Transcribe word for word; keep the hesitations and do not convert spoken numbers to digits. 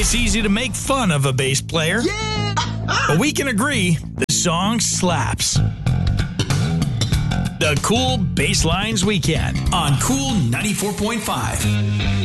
It's easy to make fun of a bass player. Yeah! But we can agree the song slaps. The Cool Bass Lines Weekend on Cool ninety-four point five.